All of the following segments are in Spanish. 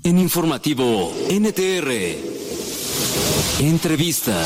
En Informativo NTR, entrevista.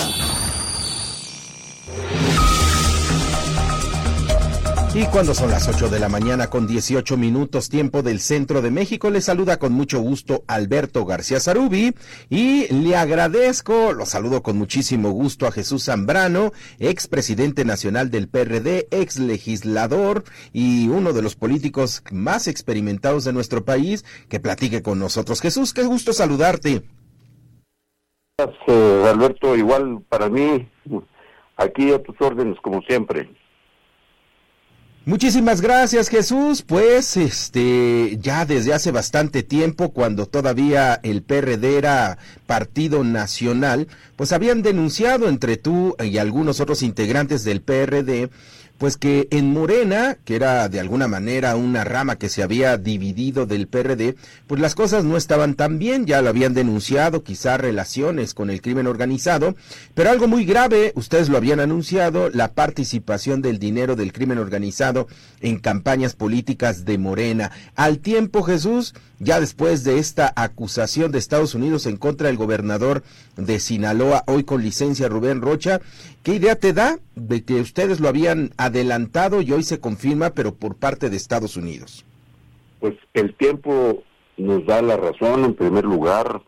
Y cuando son las 8 de la mañana con 18 minutos, tiempo del centro de México, le saluda con mucho gusto Alberto García Zarubi y le agradezco, lo saludo con muchísimo gusto a Jesús Zambrano, expresidente nacional del PRD, ex legislador y uno de los políticos más experimentados de nuestro país, que platique con nosotros. Jesús, qué gusto saludarte. Gracias, Alberto, igual para mí, aquí a tus órdenes como siempre. Muchísimas gracias, Jesús. Pues ya desde hace bastante tiempo, cuando todavía el PRD era partido nacional, pues habían denunciado entre tú y algunos otros integrantes del PRD, pues que en Morena, que era de alguna manera una rama que se había dividido del PRD, pues las cosas no estaban tan bien, ya lo habían denunciado, quizá relaciones con el crimen organizado, pero algo muy grave, ustedes lo habían anunciado, la participación del dinero del crimen organizado en campañas políticas de Morena. Al tiempo, Jesús, ya después de esta acusación de Estados Unidos en contra del gobernador de Sinaloa, hoy con licencia, Rubén Rocha, ¿qué idea te da de que ustedes lo habían adelantado y hoy se confirma, pero por parte de Estados Unidos? Pues el tiempo nos da la razón. En primer lugar,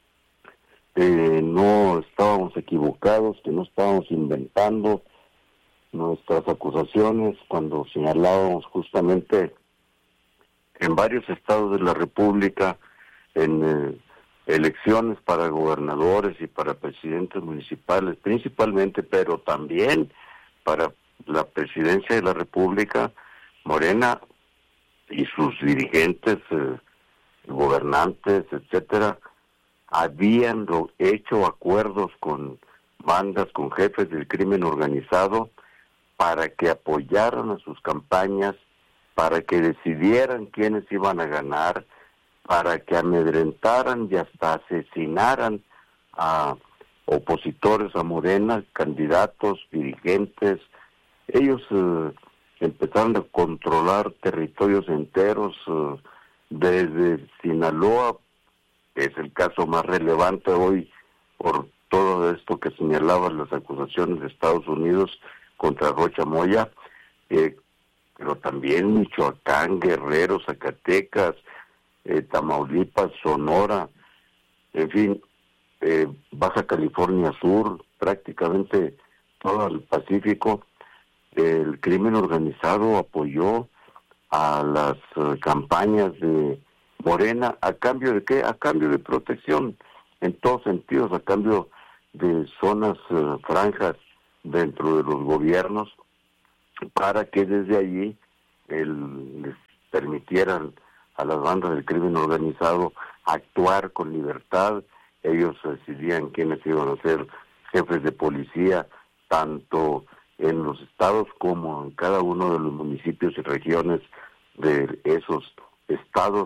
no estábamos equivocados, que no estábamos inventando nuestras acusaciones cuando señalábamos justamente en varios estados de la República, en elecciones para gobernadores y para presidentes municipales principalmente, pero también para la presidencia de la República, Morena y sus dirigentes, gobernantes, etcétera, habían hecho acuerdos con bandas, con jefes del crimen organizado para que apoyaran a sus campañas, para que decidieran quiénes iban a ganar, para que amedrentaran y hasta asesinaran a opositores a Morena, candidatos, dirigentes. Ellos empezaron a controlar territorios enteros, desde Sinaloa, que es el caso más relevante hoy por todo esto que señalaban las acusaciones de Estados Unidos contra Rocha Moya, pero también Michoacán, Guerrero, Zacatecas, Tamaulipas, Sonora, en fin, Baja California Sur, prácticamente todo el Pacífico. El crimen organizado apoyó a las campañas de Morena. ¿A cambio de qué? A cambio de protección, en todos sentidos, a cambio de zonas, franjas dentro de los gobiernos, para que desde allí les permitieran a las bandas del crimen organizado actuar con libertad. Ellos decidían quiénes iban a ser jefes de policía, tanto en los estados como en cada uno de los municipios y regiones de esos estados,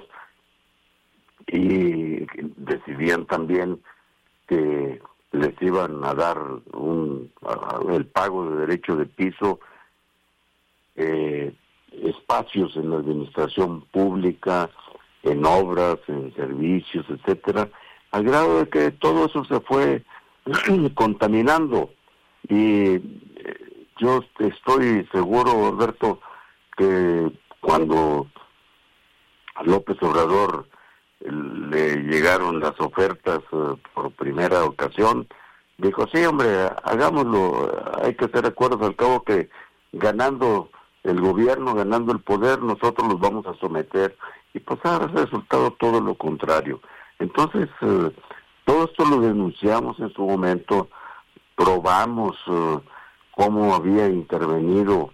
y decidían también que les iban a dar el pago de derecho de piso, espacios en la administración pública, en obras, en servicios, etcétera, al grado de que todo eso se fue contaminando. Y yo estoy seguro, Alberto, que cuando a López Obrador le llegaron las ofertas por primera ocasión, dijo, sí, hombre, hagámoslo, hay que hacer acuerdos, al cabo que ganando el gobierno, ganando el poder, nosotros los vamos a someter. Y pues ha resultado todo lo contrario. Entonces, todo esto lo denunciamos en su momento, probamos cómo habían intervenido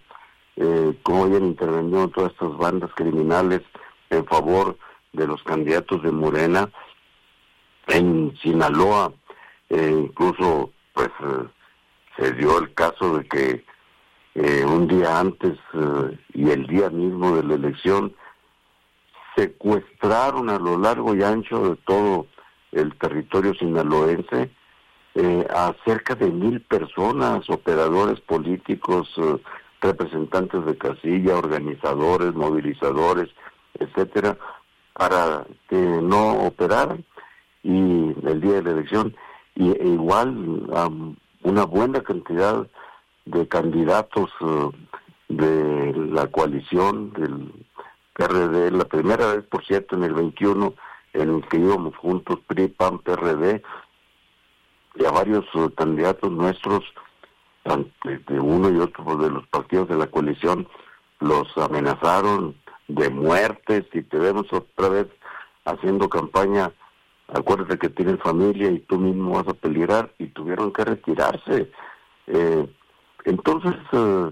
todas estas bandas criminales en favor de los candidatos de Morena. En Sinaloa, incluso pues se dio el caso de que un día antes y el día mismo de la elección secuestraron a lo largo y ancho de todo el territorio sinaloense a cerca de 1,000 personas, operadores políticos, representantes de casilla, organizadores, movilizadores, etcétera, para que no operaran y el día de la elección, y igual una buena cantidad de candidatos de la coalición del PRD, la primera vez, por cierto, en el 21, en el que íbamos juntos, PRI, PAN, PRD, y a varios candidatos nuestros, de uno y otro de los partidos de la coalición, los amenazaron de muertes, y te vemos otra vez haciendo campaña, acuérdate que tienes familia y tú mismo vas a peligrar, y tuvieron que retirarse. Entonces,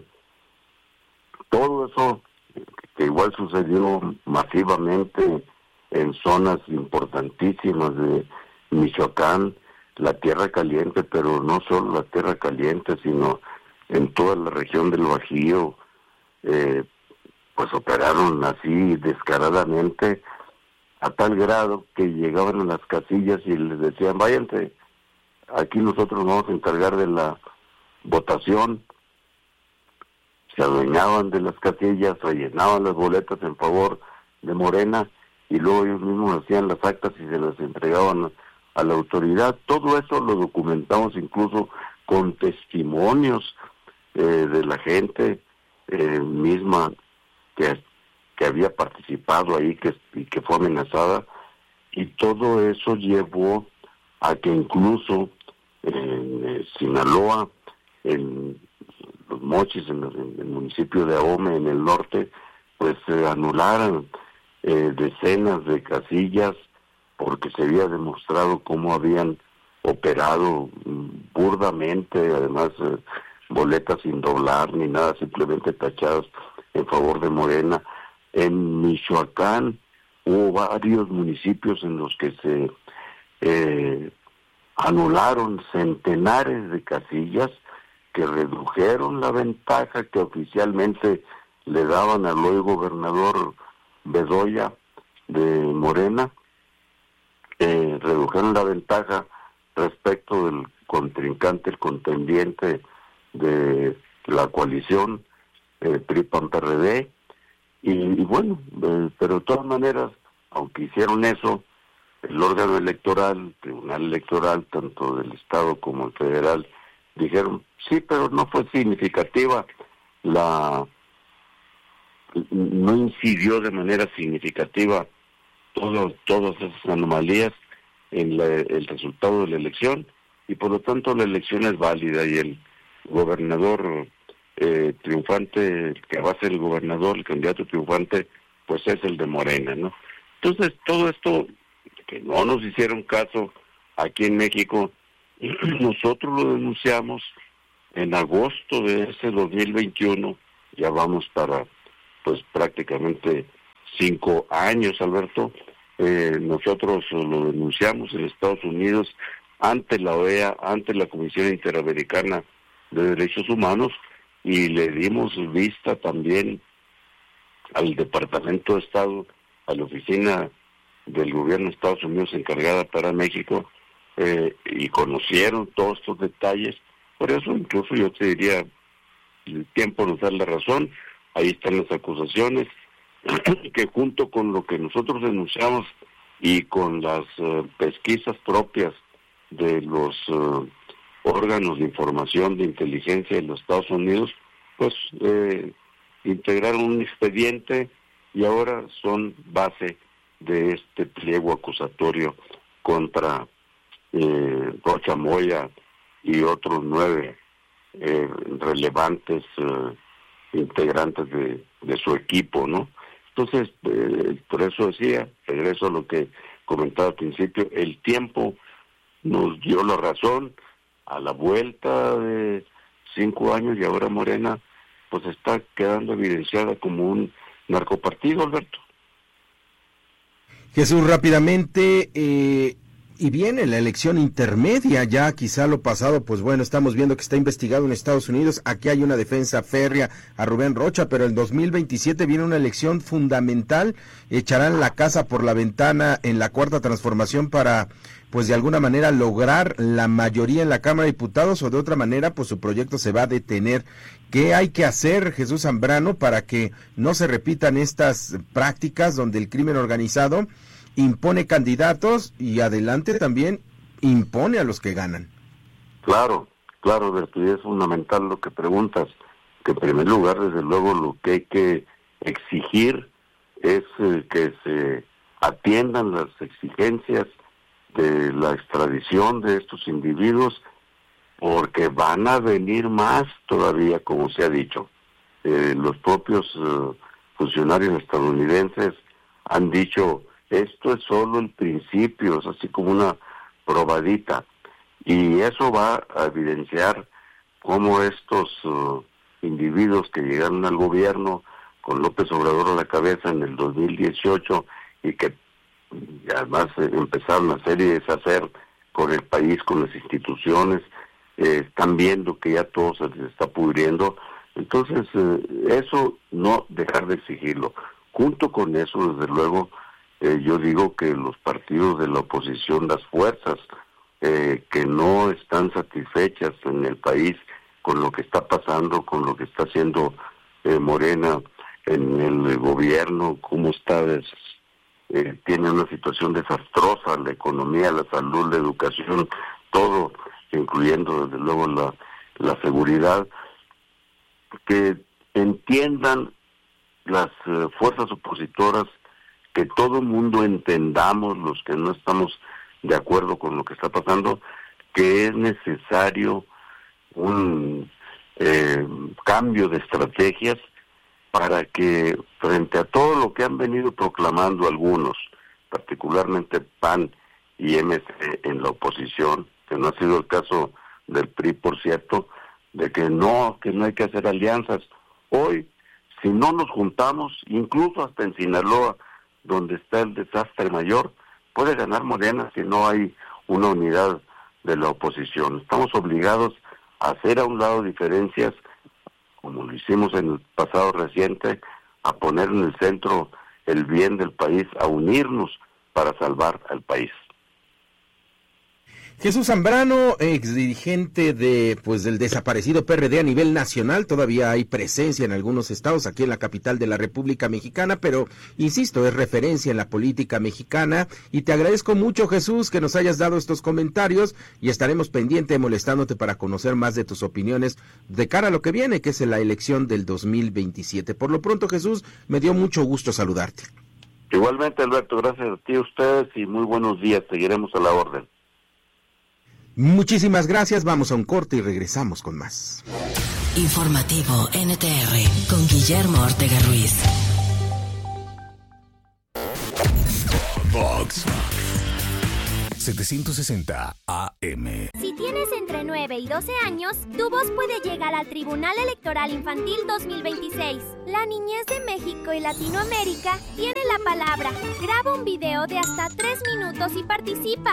todo eso, que igual sucedió masivamente en zonas importantísimas de Michoacán, la Tierra Caliente, pero no solo la Tierra Caliente, sino en toda la región del Bajío, pues operaron así descaradamente, a tal grado que llegaban a las casillas y les decían, váyanse, aquí nosotros nos vamos a encargar de la votación. Se adueñaban de las casillas, rellenaban las boletas en favor de Morena, y luego ellos mismos hacían las actas y se las entregaban a la autoridad. Todo eso lo documentamos incluso con testimonios de la gente misma que había participado ahí y que fue amenazada, y todo eso llevó a que incluso en Sinaloa, en Los Mochis, en el municipio de Ahome, en el norte, pues se anularan decenas de casillas, porque se había demostrado cómo habían operado burdamente, además boletas sin doblar ni nada, simplemente tachadas en favor de Morena. En Michoacán hubo varios municipios en los que se anularon centenares de casillas, que redujeron la ventaja que oficialmente le daban al hoy gobernador Bedoya de Morena. Redujeron la ventaja respecto del contrincante, el contendiente de la coalición, PRI-PAN-PRD, y bueno, pero de todas maneras, aunque hicieron eso, el órgano electoral, el Tribunal Electoral, tanto del Estado como el federal, dijeron, sí, pero no fue significativa, no incidió de manera significativa todas esas anomalías en el resultado de la elección, y por lo tanto la elección es válida, y el gobernador triunfante, que va a ser el gobernador, el candidato triunfante, pues es el de Morena, ¿no? Entonces, todo esto, que no nos hicieron caso aquí en México, nosotros lo denunciamos en agosto de ese 2021, ya vamos para, pues prácticamente 5 años, Alberto. Nosotros lo denunciamos en Estados Unidos ante la OEA, ante la Comisión Interamericana de Derechos Humanos, y le dimos vista también al Departamento de Estado, a la oficina del gobierno de Estados Unidos encargada para México, y conocieron todos estos detalles. Por eso incluso yo te diría, el tiempo nos da la razón, ahí están las acusaciones, que junto con lo que nosotros denunciamos y con las pesquisas propias de los órganos de información de inteligencia de los Estados Unidos, pues integraron un expediente y ahora son base de este pliego acusatorio contra Rocha Moya y otros 9 relevantes integrantes de su equipo, ¿no? Entonces, por eso decía, regreso a lo que comentaba al principio, el tiempo nos dio la razón. A la vuelta de 5 años, y ahora Morena pues está quedando evidenciada como un narcopartido, Alberto. Jesús, rápidamente, Y viene la elección intermedia, ya quizá lo pasado, pues bueno, estamos viendo que está investigado en Estados Unidos, aquí hay una defensa férrea a Rubén Rocha, pero en 2027 viene una elección fundamental, echarán la casa por la ventana en la Cuarta Transformación para, pues de alguna manera lograr la mayoría en la Cámara de Diputados, o de otra manera, pues su proyecto se va a detener. ¿Qué hay que hacer, Jesús Zambrano, para que no se repitan estas prácticas donde el crimen organizado impone candidatos y adelante también impone a los que ganan? Claro, Alberto, y es fundamental lo que preguntas, que en primer lugar, desde luego, lo que hay que exigir es que se atiendan las exigencias de la extradición de estos individuos, porque van a venir más todavía, como se ha dicho. Los propios funcionarios estadounidenses han dicho: esto es solo el principio, es así como una probadita. Y eso va a evidenciar cómo estos individuos que llegaron al gobierno con López Obrador a la cabeza en el 2018 y que además empezaron a hacer y deshacer con el país, con las instituciones, están viendo que ya todo se les está pudriendo. Entonces, eso no dejar de exigirlo. Junto con eso, desde luego, yo digo que los partidos de la oposición, las fuerzas que no están satisfechas en el país con lo que está pasando, con lo que está haciendo Morena en el gobierno, cómo está, tiene una situación desastrosa, la economía, la salud, la educación, todo, incluyendo desde luego la seguridad, que entiendan las fuerzas opositoras, que todo el mundo entendamos, los que no estamos de acuerdo con lo que está pasando, que es necesario un cambio de estrategias para que, frente a todo lo que han venido proclamando algunos, particularmente PAN y MC en la oposición, que no ha sido el caso del PRI, por cierto, de que no hay que hacer alianzas. Hoy, si no nos juntamos, incluso hasta en Sinaloa, donde está el desastre mayor, puede ganar Morena si no hay una unidad de la oposición. Estamos obligados a hacer a un lado diferencias, como lo hicimos en el pasado reciente, a poner en el centro el bien del país, a unirnos para salvar al país. Jesús Zambrano, exdirigente del desaparecido PRD a nivel nacional, todavía hay presencia en algunos estados, aquí en la capital de la República Mexicana, pero insisto, es referencia en la política mexicana, y te agradezco mucho, Jesús, que nos hayas dado estos comentarios, y estaremos pendientes molestándote para conocer más de tus opiniones de cara a lo que viene, que es la elección del 2027. Por lo pronto, Jesús, me dio mucho gusto saludarte. Igualmente, Alberto, gracias a ti, a ustedes, y muy buenos días, seguiremos a la orden. Muchísimas gracias, vamos a un corte y regresamos con más. Informativo NTR con Guillermo Ortega Ruiz. Vox 760 AM. Si tienes entre 9 y 12 años, tu voz puede llegar al Tribunal Electoral Infantil 2026. La niñez de México y Latinoamérica tiene la palabra. Graba un video de hasta 3 minutos y participa.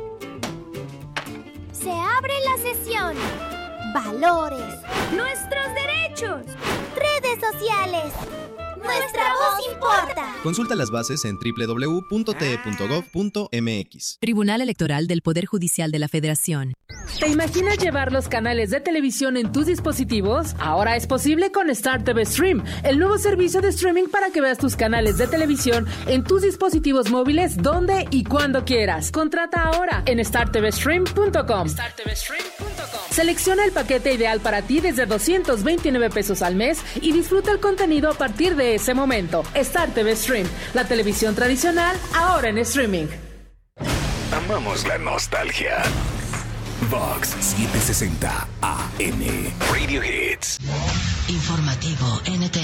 Se abre la sesión. Valores. Nuestros derechos. Redes sociales. Nuestra voz importa. Consulta las bases en www.te.gov.mx. Tribunal Electoral del Poder Judicial de la Federación. ¿Te imaginas llevar los canales de televisión en tus dispositivos? Ahora es posible con Star TV Stream, el nuevo servicio de streaming para que veas tus canales de televisión en tus dispositivos móviles donde y cuando quieras. Contrata ahora en startvstream.com. Selecciona el paquete ideal para ti desde 229 pesos al mes y disfruta el contenido a partir de ese momento. Star TV Stream, la televisión tradicional ahora en streaming. Amamos la nostalgia. Vox 760 AM. Radio Hits. Informativo NTR.